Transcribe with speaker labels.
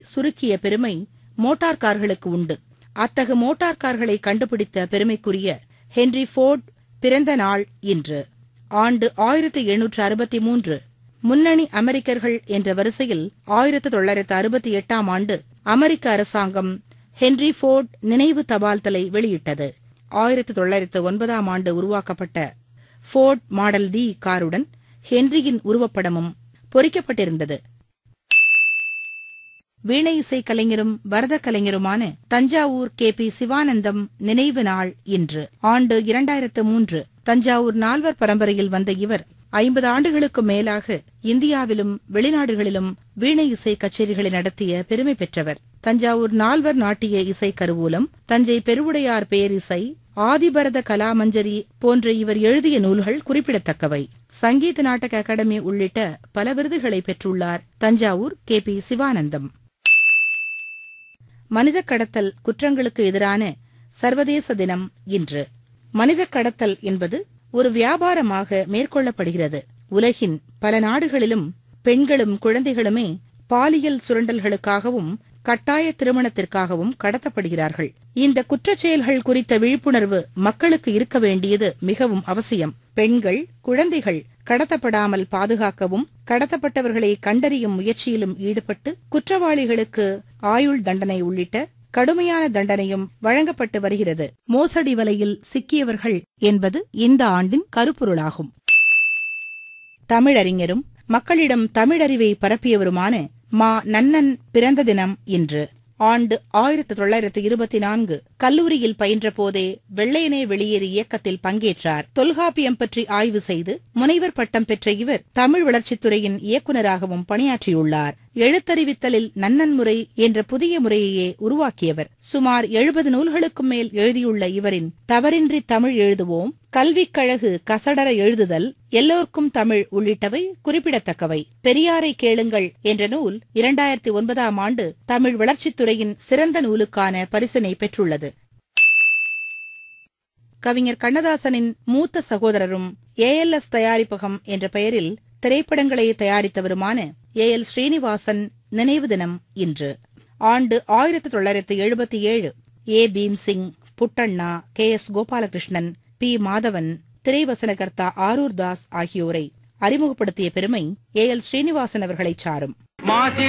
Speaker 1: சுருக்கிய பெருமை மோட்டார் கார்களுக்கு உண்டு. அத்தகு மோட்டார் கார்களை கண்டுபிடித்த பெருமைக்குரிய ஹென்றி ஃபோர்ட் பிறந்த நாள் இன்று. ஆண்டு 1863. முன்னணி அமெரிக்கர்கள் என்ற வரிசையில் 1968ஆம் ஆண்டு அமெரிக்க அரசாங்கம் ஹென்றி ஃபோர்ட் நினைவு தபால் தலை வெளியிட்டது. 1909ஆம் ஆண்டு உருவாக்கப்பட்ட ஃபோர்ட் மாடல் டி காருடன் ஹென்ரியின் உருவப்படமும் பொறிக்கப்பட்டிருந்தது. வீணை இசை கலைஞரும் பரத கலைஞருமான தஞ்சாவூர் கே.பி. சிவானந்தம் நினைவு நாள் இன்று. ஆண்டு 2003. தஞ்சாவூர் நால்வர் பரம்பரையில் வந்த இவர் 50 ஆண்டுகளுக்கு மேலாக இந்தியாவிலும் வெளிநாடுகளிலும் வீணை இசை கச்சேரிகளை நடத்திய பெருமை பெற்றவர். தஞ்சாவூர் நால்வர் நாட்டிய இசை கருவூலம், தஞ்சை பெருவுடையார் பேரிசை, ஆதிபரத கலாமஞ்சரி போன்ற இவர் எழுதிய நூல்கள் குறிப்பிடத்தக்கவை. சங்கீத நாடக அகாடமி உள்ளிட்ட பல விருதுகளை பெற்றுள்ளார் தஞ்சாவூர் கே.பி. சிவானந்தம். மனித கடத்தல் குற்றங்களுக்கு எதிரான சர்வதேச தினம் இன்று. மனித கடத்தல் என்பது ஒரு வியாபாரமாக மேற்கொள்ளப்படுகிறது. உலகின் பல நாடுகளிலும் பெண்களும் குழந்தைகளுமே பாலியல் சுரண்டல்களுக்காகவும் கட்டாய திருமணத்திற்காகவும் கடத்தப்படுகிறார்கள். இந்த குற்றச்செயல்கள் குறித்த விழிப்புணர்வு மக்களுக்கு இருக்க வேண்டியது மிகவும் அவசியம். பெண்கள், குழந்தைகள் கடத்தப்படாமல் பாதுகாக்கவும், கடத்தப்பட்டவர்களை கண்டறியும் முயற்சியிலும் ஈடுபட்டு குற்றவாளிகளுக்கு ஆயுள் தண்டனை உள்ளிட்ட கடுமையான தண்டனையும் வழங்கப்பட்டு வருகிறது. மோசடி வலையில் சிக்கியவர்கள் என்பது இந்த ஆண்டின் கருப்பொருளாகும். தமிழறிஞரும் மக்களிடம் தமிழறிவை பரப்பியவருமான மா. நன்னன் பிறந்த தினம் இன்று. ஆண்டு 1924. கல்லூரியில் பயின்ற போதே வெள்ளையனே வெளியேறு இயக்கத்தில் பங்கேற்றார். தொல்காப்பியம் பற்றி ஆய்வு செய்து முனைவர் பட்டம் பெற்ற இவர் தமிழ் வளர்ச்சித்துறையின் இயக்குநராகவும் பணியாற்றியுள்ளார். எழுத்தறிவித்தலில் நன்னன் முறை என்ற புதிய முறையையே உருவாக்கியவர். சுமார் 70 நூல்களுக்கும் மேல் எழுதியுள்ள இவரின் தவறின்றி தமிழ் எழுதுவோம், கல்விக் கழகு கசடர எழுதுதல், எல்லோர்க்கும் தமிழ் உள்ளிட்டவை குறிப்பிடத்தக்கவை. பெரியாரை கேளுங்கள் என்ற நூல் 2009ஆம் ஆண்டு தமிழ் வளர்ச்சித்துறையின் சிறந்த நூலுக்கான பரிசினை பெற்றுள்ளது. கவிஞர் கண்ணதாசனின் மூத்த சகோதரரும் ALS தயாரிப்பகம் என்ற பெயரில் திரைப்படங்களை தயாரித்தவருமான A.L. ஸ்ரீனிவாசன் நினைவு தினம் இன்று. ஆண்டு 1977. A. Bhimsingh, Puttanna, K.S. Gopalakrishnan, P. Madhavan, திரைவசனகர்த்தா Arur Das ஆகியோரை அறிமுகப்படுத்திய பெருமை A.L. ஸ்ரீனிவாசன் அவர்களைச் சாரும்.